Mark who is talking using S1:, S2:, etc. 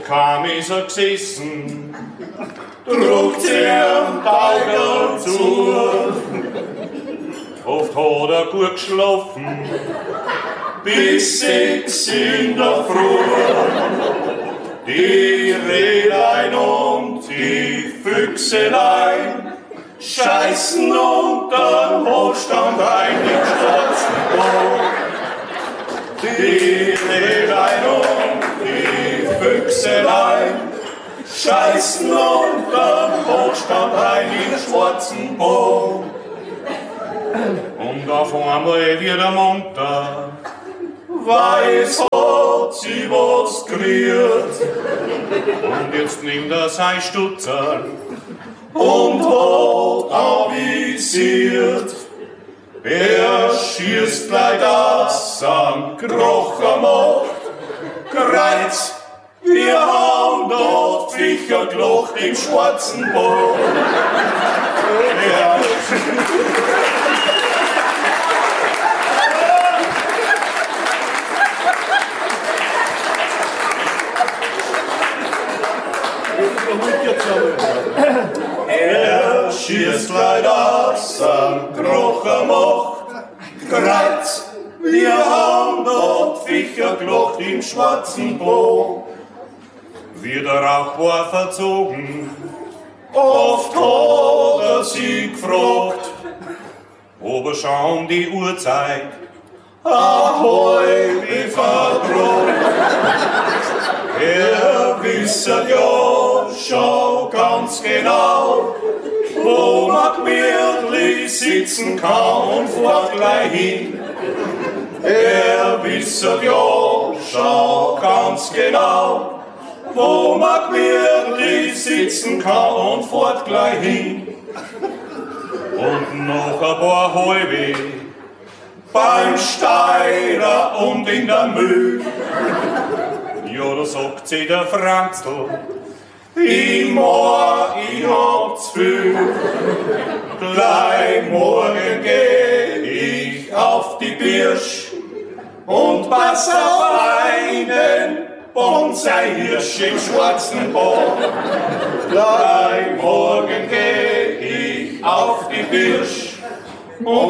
S1: und kaum ist er gesessen, druckt sie am Tauger zu. Oft hat er gut geschlafen, bis 6 in der Früh. Die Rehlein und die Füchselein scheißen unterm Hochstand ein im schwarzen Boot. Die Rehlein und die Füchselein scheißen unterm Hochstand ein im schwarzen Boot. Und auf einmal wird er munter, weiß hat sie was gerührt. Und jetzt nimmt er sein Stutzer und hat avisiert. Er schießt gleich das am Krocher macht. Kreuz, wir haben dort Viecher gelacht im schwarzen Boot. Ja. Er schießt leider aus am Krocher macht. Kreuz, wir haben dort Viecher gelacht im schwarzen Boot. Wie der Rauch war verzogen, oft hat er sie gefragt, ob er schon die Uhrzeit ahoi wie verdroht. Er wisse ja schon ganz genau, wo man gemütlich sitzen kann und fährt gleich hin. Er wisse ja schon ganz genau, wo man gemütlich sitzen kann und fährt gleich hin. Und noch ein paar Halbe beim Steirer und in der Mühl. Ja, da sagt sie der Franzl, ich hab zu viel. Gleich morgen geh ich auf die Birsch und pass auf einen Bonsai-Hirsch im schwarzen Boot. Gleich morgen geh ich auf die Birsch und